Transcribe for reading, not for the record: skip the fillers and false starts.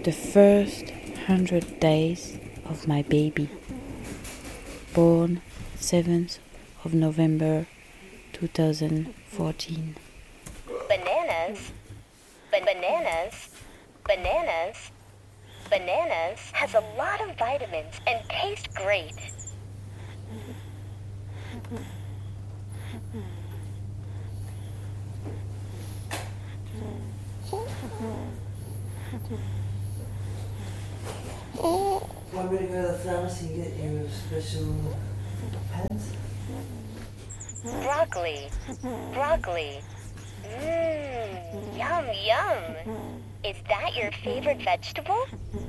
the first 100 days of my baby, born 7th of November 2014. Bananas, bananas, bananas, bananas has a lot of vitamins and taste great. Want me to go to the pharmacy and get you special pens? Broccoli, broccoli. Mmm, yum, yum. Is that your favorite vegetable?